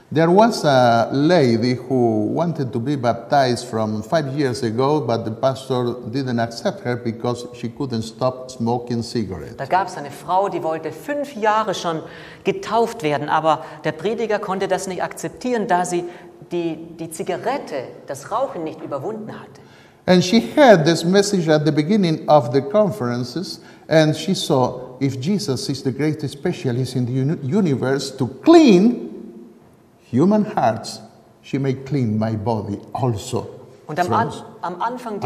There was a lady who wanted to be baptized from 5 years ago, but the pastor didn't accept her because she couldn't stop smoking cigarettes. Da gab es eine Frau, die wollte 5 Jahre schon getauft werden, aber der Prediger konnte das nicht akzeptieren, da sie die Zigarette, das Rauchen nicht überwunden hatte. And she heard this message at the beginning of the conferences, and she saw if Jesus is the greatest specialist in the universe to clean human hearts, she may clean my body also. Und am Anfang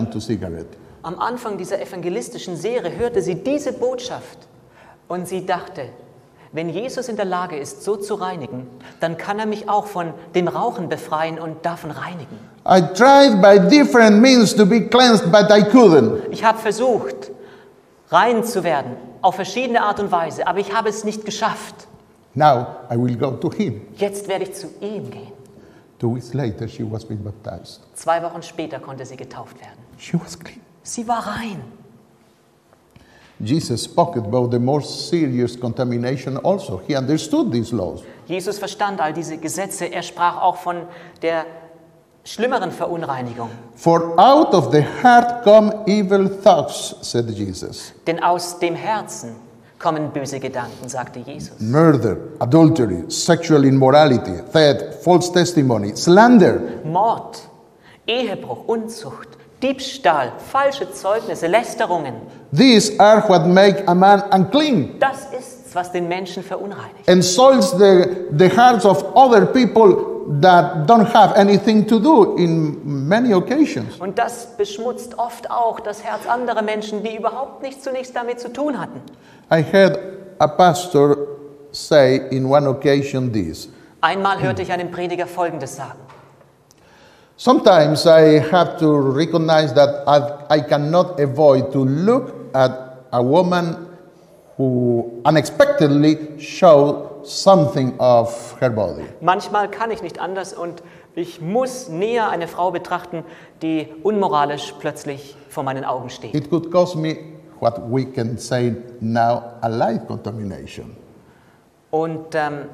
dieser evangelistischen Serie hörte sie diese Botschaft und sie dachte, wenn Jesus in der Lage ist, so zu reinigen, dann kann er mich auch von dem Rauchen befreien und davon reinigen. I tried by different means to be cleansed, but I couldn't. Ich habe versucht, rein zu werden, auf verschiedene Art und Weise, aber ich habe es nicht geschafft. Now I will go to him. Jetzt werde ich zu ihm gehen. 2 weeks later, she was being baptized. 2 Wochen später konnte sie getauft werden. She was clean. Sie war rein. Jesus spoke about the more serious contamination also. He understood these laws. Jesus verstand all diese Gesetze. Er sprach auch von der schlimmeren Verunreinigung. For out of the heart come evil thoughts, said Jesus. Denn aus dem Herzen kommen böse Gedanken, sagte Jesus. Murder, adultery, sexual immorality, theft, false testimony, slander. Mord, Ehebruch, Unzucht, Diebstahl, falsche Zeugnisse, Lästerungen. These are what make a man unclean. Das ist's, was den Menschen verunreinigt. And soils the hearts of other people that don't have anything to do in many occasions. Und das beschmutzt oft auch das Herz anderer Menschen, die überhaupt nichts zunächst damit zu tun hatten. I heard a pastor say in one occasion this. Einmal hörte ich einen Prediger Folgendes sagen. Sometimes I have to recognize that I cannot avoid to look at a woman who unexpectedly showed something of her body. Manchmal kann ich nicht anders und ich muss näher eine Frau betrachten, die unmoralisch plötzlich vor meinen Augen steht. It could cause me what we can say now a light contamination. Und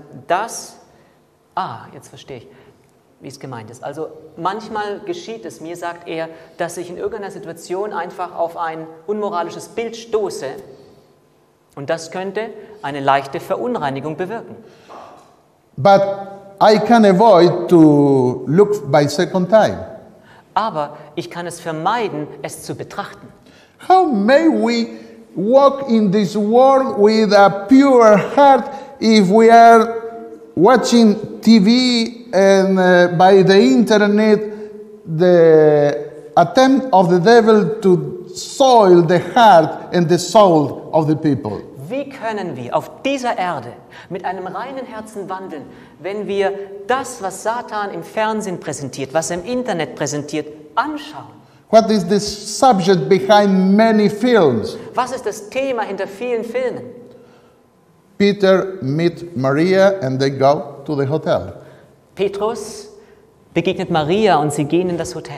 jetzt verstehe ich, wie es gemeint ist. Also manchmal geschieht es mir, sagt er, dass ich in irgendeiner Situation einfach auf ein unmoralisches Bild stoße und das könnte eine leichte Verunreinigung bewirken. But I can avoid to look by second time. Aber ich kann es vermeiden, es zu betrachten. How may we walk in this world with a pure heart if we are watching TV and by the internet the attempt of the devil to soil the heart and the soul of the people? Wie können wir auf dieser Erde mit einem reinen Herzen wandeln, wenn wir das, was Satan im Fernsehen präsentiert, was er im Internet präsentiert, anschauen? What is the subject behind many films? Was ist das Thema hinter vielen Filmen? Peter meets Maria and they go to the hotel. Petrus begegnet Maria und sie gehen in das Hotel.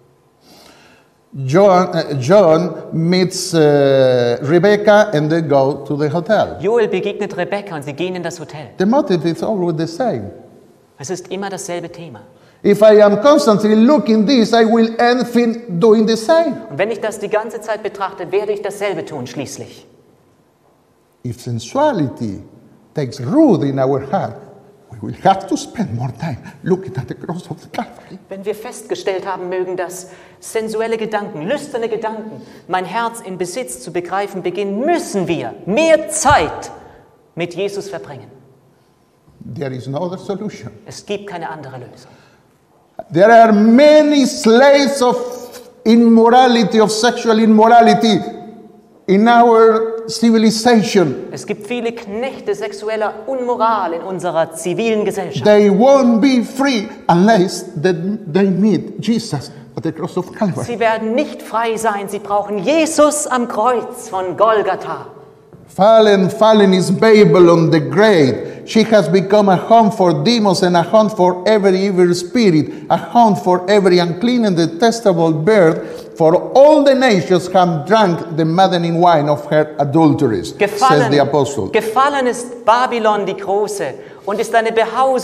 John meets Rebecca and they go to the hotel. Joel begegnet Rebekka und sie gehen in das Hotel. The motive is always the same. Es ist immer dasselbe Thema. If I am constantly looking this, I will end doing the same. Und wenn ich das die ganze Zeit betrachte, werde ich dasselbe tun schließlich. If sensuality takes root in our heart, we will have to spend more time looking at the cross of Calvary. Wenn wir festgestellt haben mögen, dass sensuelle Gedanken, lüsterne Gedanken, mein Herz in Besitz zu begreifen beginnen, müssen wir mehr Zeit mit Jesus verbringen. There is no other solution. Es gibt keine andere Lösung. There are many slaves of immorality, of sexual immorality in our civilization. Es gibt viele Knechte sexueller Unmoral in unserer zivilen Gesellschaft. They won't be free unless they meet Jesus at the cross of Calvary. Sie werden nicht frei sein. Sie brauchen Jesus am Kreuz von Golgatha. Fallen is Babylon the Great. She has become a home for demons and a home for every evil spirit, a home for every unclean and detestable bird, for all the nations have drunk the maddening wine of her adulteries, says the apostle. Gefallen ist Babylon die Große und ist eine Behausung